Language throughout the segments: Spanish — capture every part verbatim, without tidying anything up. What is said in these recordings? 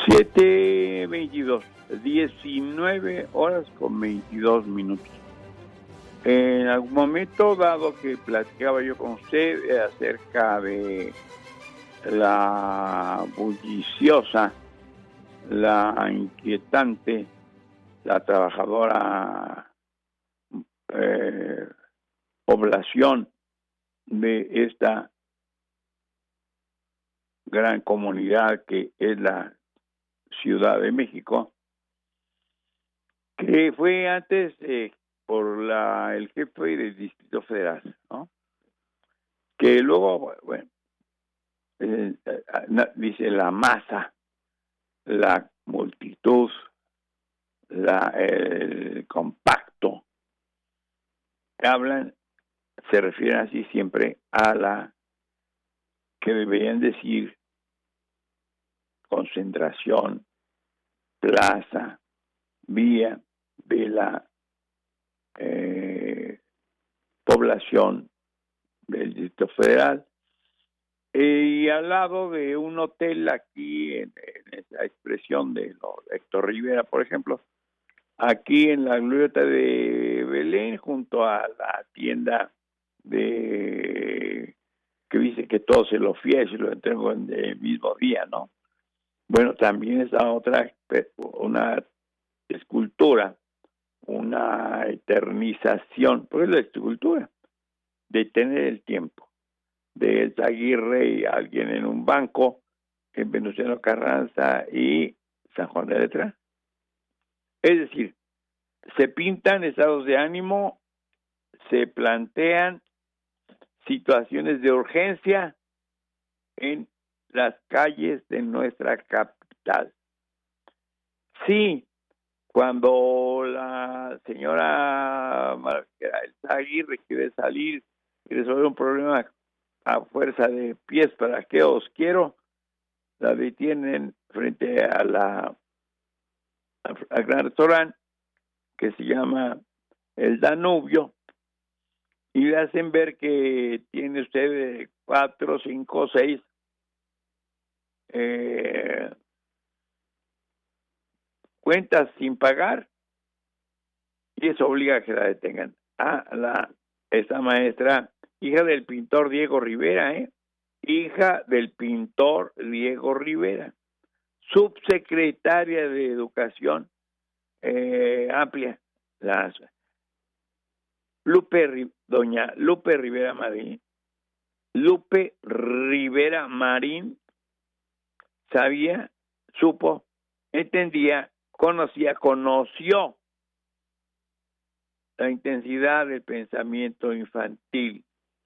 siete veintidós, diecinueve horas con veintidós minutos. En algún momento dado que platicaba yo con usted acerca de la bulliciosa, la inquietante, la trabajadora eh, población de esta gran comunidad que es la Ciudad de México, que fue antes eh, por la el jefe del Distrito Federal, ¿no? Que luego, bueno, eh, dice la masa, la multitud, la, el compacto, hablan, se refieren así siempre a la que deberían decir concentración, plaza, vía de la eh, población del Distrito Federal, eh, y al lado de un hotel aquí en, en esa expresión de lo, Héctor Rivera, por ejemplo, aquí en la glorieta de Belén, junto a la tienda de que dice que todo se lo fíe y lo entrego en el mismo día, ¿no? Bueno, también está otra, una escultura, una eternización, pues la escultura, de tener el tiempo, de Aguirre y alguien en un banco, en Venustiano Carranza y San Juan de Letrán. Es decir, se pintan estados de ánimo, se plantean situaciones de urgencia en las calles de nuestra capital. Sí, cuando la señora Aguirre quiere salir y resolver un problema a fuerza de pies, ¿para qué os quiero? La detienen frente a la al gran restaurante que se llama El Danubio y le hacen ver que tiene usted cuatro, cinco, seis eh, cuentas sin pagar y eso obliga a que la detengan. Ah, la esta maestra, hija del pintor Diego Rivera, ¿eh? hija del pintor Diego Rivera, subsecretaria de Educación eh, Amplia, las Lupe, doña Lupe Rivera Marín, Lupe Rivera Marín, sabía, supo, entendía, conocía, conoció la intensidad del pensamiento infantil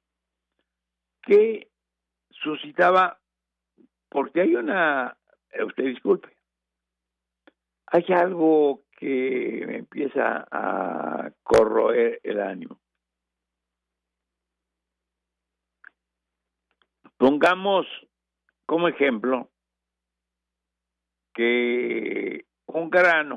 que suscitaba, porque hay una, usted disculpe, hay algo que me empieza a corroer el ánimo. Pongamos como ejemplo que un grano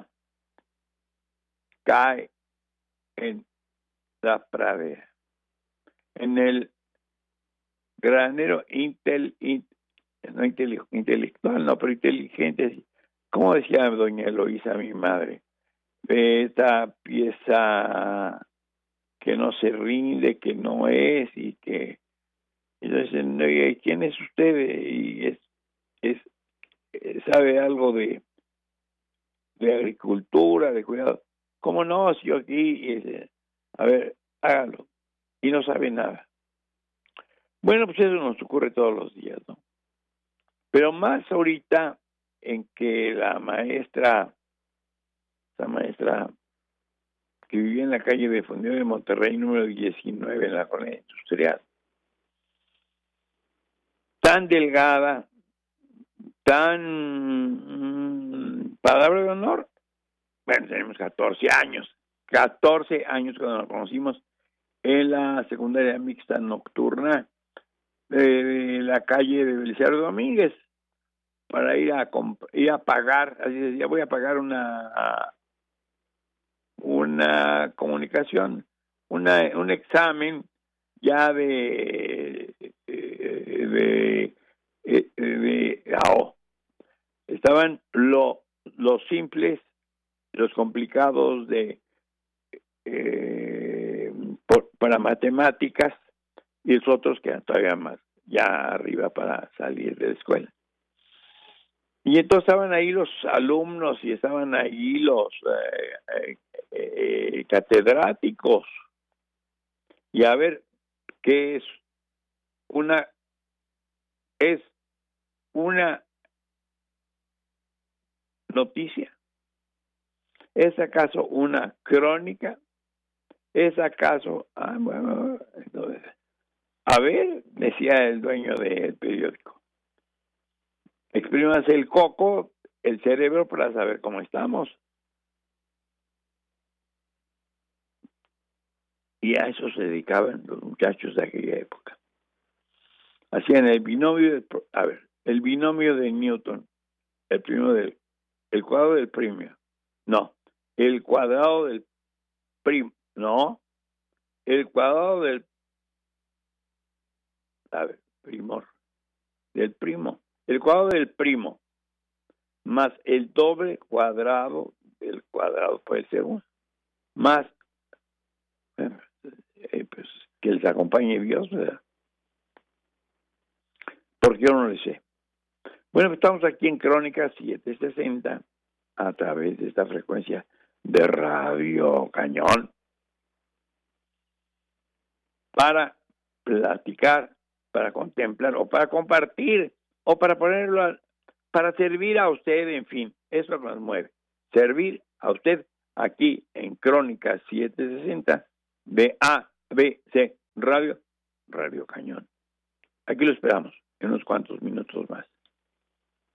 cae en la pradera, en el granero intel, in, no intel, intelectual, no, pero inteligente, como decía doña Eloísa, mi madre, de esta pieza que no se rinde, que no es, y que entonces, ¿quién es usted? Y es, es sabe algo de de agricultura, de cuidado. ¿Cómo no? Si yo aquí, eh, a ver, hágalo. Y no sabe nada. Bueno, pues eso nos ocurre todos los días, ¿no? Pero más ahorita en que la maestra, esa maestra que vivía en la calle de Fundición de Monterrey, número diecinueve, en la colonia industrial, tan delgada, tan mmm, palabra de honor. Bueno, tenemos catorce años, catorce años cuando nos conocimos en la secundaria mixta nocturna de la calle de Belisario Domínguez para ir a comp- ir a pagar, así decía, voy a pagar una una comunicación, una un examen ya de de, de, de, de, de oh, estaban lo, los simples, los complicados de eh, por, para matemáticas, y los otros que eran todavía más, ya arriba para salir de la escuela. Y entonces estaban ahí los alumnos y estaban ahí los eh, eh, eh, catedráticos. Y a ver, ¿qué es una es una noticia? ¿Es acaso una crónica? ¿Es acaso? Ah, bueno, entonces, a ver, decía el dueño del periódico, exprímanse el coco, el cerebro, para saber cómo estamos. Y a eso se dedicaban los muchachos de aquella época. Hacían el binomio de, a ver, el binomio de Newton, el primero del, el cuadrado del primio, no, el cuadrado del primo, no, el cuadrado del, a ver, primor, del primo, el cuadrado del primo, más el doble cuadrado del cuadrado, puede ser uno, más, eh, pues, que les acompañe Dios, ¿verdad? Porque yo no lo sé. Bueno, estamos aquí en Crónica setecientos sesenta a través de esta frecuencia de Radio Cañón para platicar, para contemplar o para compartir o para ponerlo a, para servir a usted, en fin, eso es lo que nos mueve, servir a usted aquí en Crónica setecientos sesenta de A B C Radio, Radio Cañón. Aquí lo esperamos en unos cuantos minutos más.